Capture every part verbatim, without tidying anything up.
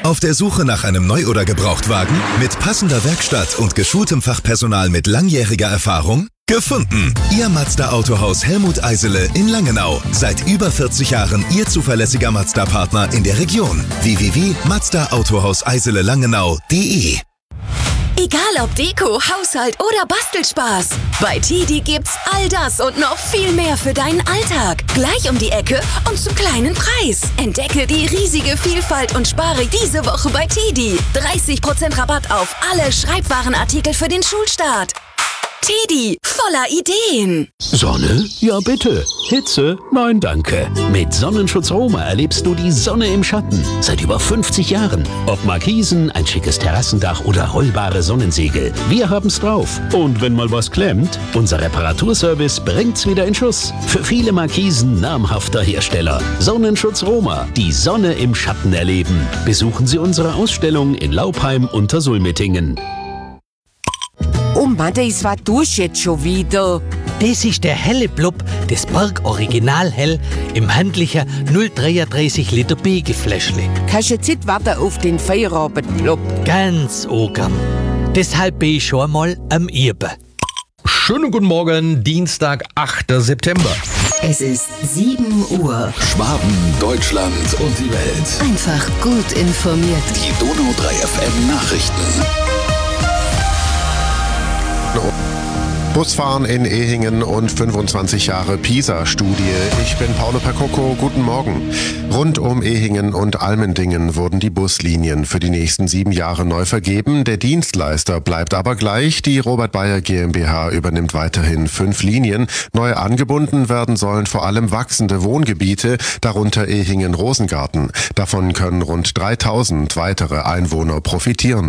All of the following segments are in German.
Auf der Suche nach einem Neu- oder Gebrauchtwagen? Mit passender Werkstatt und geschultem Fachpersonal mit langjähriger Erfahrung? Gefunden! Ihr Mazda Autohaus Helmut Eisele in Langenau. Seit über vierzig Jahren Ihr zuverlässiger Mazda-Partner in der Region. w w w punkt mazda autohaus eisele langenau punkt de Egal ob Deko, Haushalt oder Bastelspaß. Bei Tidi gibt's all das und noch viel mehr für deinen Alltag. Gleich um die Ecke und zum kleinen Preis. Entdecke die riesige Vielfalt und spare diese Woche bei Tidi. dreißig Prozent Rabatt auf alle Schreibwarenartikel für den Schulstart. Tidi, voller Ideen. Sonne? Ja bitte. Hitze? Nein, danke. Mit Sonnenschutz Roma erlebst du die Sonne im Schatten. Seit über fünfzig Jahren. Ob Markisen, ein schickes Terrassendach oder rollbare Sonnensegel. Wir haben's drauf. Und wenn mal was klemmt, unser Reparaturservice bringt's wieder in Schuss. Für viele Markisen namhafter Hersteller. Sonnenschutz Roma. Die Sonne im Schatten erleben. Besuchen Sie unsere Ausstellung in Laupheim unter Sulmetingen. Oh Mann, was tust du jetzt schon wieder? Das ist der helle Blub des Berg Original Hell im handlichen null Komma dreiunddreißig Liter Biegelfläschle. Kannst jetzt nicht warten auf den Feierabend-Blub? Ganz ogram. Deshalb bin ich schon einmal am Irben. Schönen guten Morgen, Dienstag, achter September. Es ist sieben Uhr. Schwaben, Deutschland und die Welt. Einfach gut informiert. Die Donau drei F M Nachrichten. Busfahren in Ehingen und fünfundzwanzig Jahre PISA-Studie. Ich bin Paolo Percocco, guten Morgen. Rund um Ehingen und Almendingen wurden die Buslinien für die nächsten sieben Jahre neu vergeben. Der Dienstleister bleibt aber gleich. Die Robert Bayer GmbH übernimmt weiterhin fünf Linien. Neu angebunden werden sollen vor allem wachsende Wohngebiete, darunter Ehingen-Rosengarten. Davon können rund dreitausend weitere Einwohner profitieren.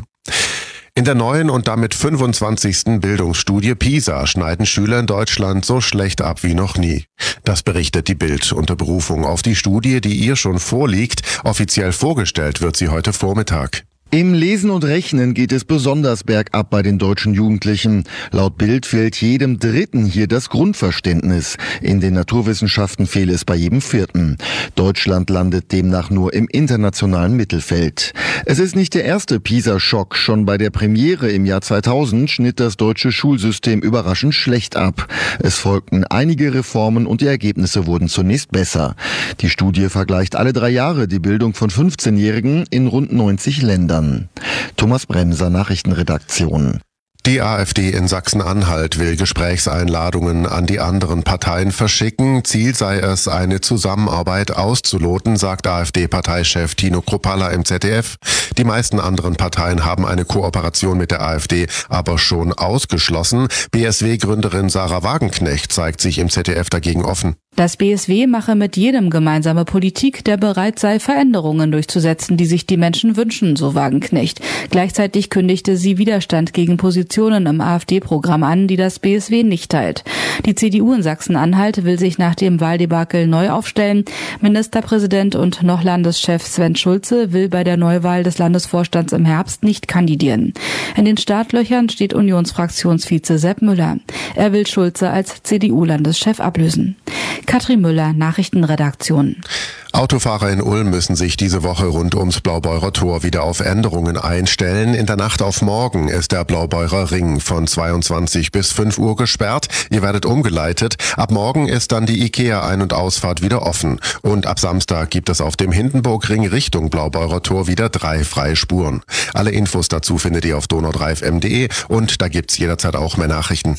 In der neuen und damit fünfundzwanzigsten Bildungsstudie PISA schneiden Schüler in Deutschland so schlecht ab wie noch nie. Das berichtet die Bild unter Berufung auf die Studie, die ihr schon vorliegt. Offiziell vorgestellt wird sie heute Vormittag. Im Lesen und Rechnen geht es besonders bergab bei den deutschen Jugendlichen. Laut Bild fehlt jedem Dritten hier das Grundverständnis. In den Naturwissenschaften fehle es bei jedem Vierten. Deutschland landet demnach nur im internationalen Mittelfeld. Es ist nicht der erste PISA-Schock. Schon bei der Premiere im Jahr zweitausend schnitt das deutsche Schulsystem überraschend schlecht ab. Es folgten einige Reformen und die Ergebnisse wurden zunächst besser. Die Studie vergleicht alle drei Jahre die Bildung von fünfzehnjährigen in rund neunzig Ländern. Thomas Bremser, Nachrichtenredaktion. Die AfD in Sachsen-Anhalt will Gesprächseinladungen an die anderen Parteien verschicken. Ziel sei es, eine Zusammenarbeit auszuloten, sagt AfD-Parteichef Tino Kruppalla im Z D F. Die meisten anderen Parteien haben eine Kooperation mit der AfD aber schon ausgeschlossen. B S W-Gründerin Sarah Wagenknecht zeigt sich im Z D F dagegen offen. Das B S W mache mit jedem gemeinsame Politik, der bereit sei, Veränderungen durchzusetzen, die sich die Menschen wünschen, so Wagenknecht. Gleichzeitig kündigte sie Widerstand gegen Positionen im AfD-Programm an, die das B S W nicht teilt. Die C D U in Sachsen-Anhalt will sich nach dem Wahldebakel neu aufstellen. Ministerpräsident und noch Landeschef Sven Schulze will bei der Neuwahl des Landesvorstands im Herbst nicht kandidieren. In den Startlöchern steht Unionsfraktionsvize Sepp Müller. Er will Schulze als C D U-Landeschef ablösen. Katrin Müller, Nachrichtenredaktion. Autofahrer in Ulm müssen sich diese Woche rund ums Blaubeurer Tor wieder auf Änderungen einstellen. In der Nacht auf morgen ist der Blaubeurer Ring von zweiundzwanzig bis fünf Uhr gesperrt. Ihr werdet umgeleitet. Ab morgen ist dann die IKEA-Ein- und Ausfahrt wieder offen. Und ab Samstag gibt es auf dem Hindenburgring Richtung Blaubeurer Tor wieder drei freie Spuren. Alle Infos dazu findet ihr auf donau drei f m punkt de und da gibt's jederzeit auch mehr Nachrichten.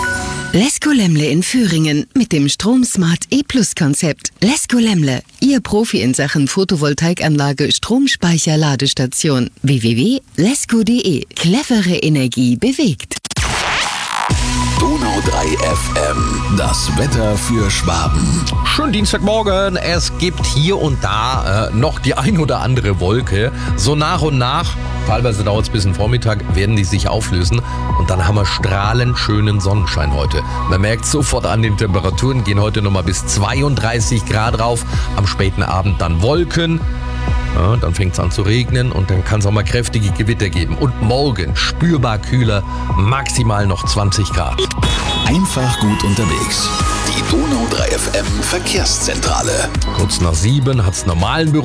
Lesko Lemle in Thüringen mit dem Stromsmart E-Plus-Konzept. Lesko Lemle, Ihr Profi in Sachen Photovoltaikanlage, Stromspeicher, Ladestation. w w w punkt lesko punkt de. Clevere Energie bewegt. Donau drei F M, das Wetter für Schwaben. Schönen Dienstagmorgen. Es gibt hier und da äh, noch die ein oder andere Wolke. So nach und nach, teilweise dauert es bis zum Vormittag, werden die sich auflösen. Und dann haben wir strahlend schönen Sonnenschein heute. Man merkt sofort an den Temperaturen, gehen heute nochmal bis zweiunddreißig Grad rauf. Am späten Abend dann Wolken. Ja, dann fängt es an zu regnen und dann kann es auch mal kräftige Gewitter geben. Und morgen spürbar kühler, maximal noch zwanzig Grad. Einfach gut unterwegs. Die Donau drei F M Verkehrszentrale. Kurz nach sieben hat es normalen Büro.